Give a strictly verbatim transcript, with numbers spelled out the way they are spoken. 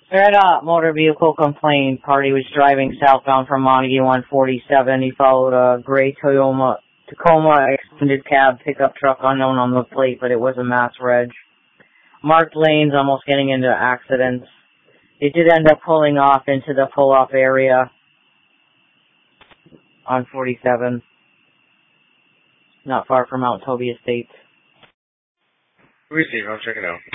Red Hot motor vehicle complaint. Party was driving southbound from Montague one forty-seven. He followed a gray Toyota Tacoma extended cab pickup truck unknown on the plate, but it was a mass reg. Marked lanes, almost getting into accidents. They did end up pulling off into the pull-off area on forty-seven, not far from Mount Toby Estates. Receive, I'll check it out.